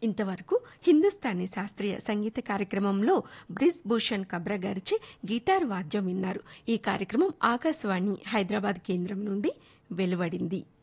ఇంతవరకు హిందుస్థానీ శాస్త్రీయ సంగీత కార్యక్రమంలో బ్రిజ్ భూషణ్ కబ్రా గారిచే గిటార్ వాద్యం విన్నారు. ఈ కార్యక్రమం ఆకాశవాణి హైదరాబాద్ కేంద్రం నుండి వెలువడింది.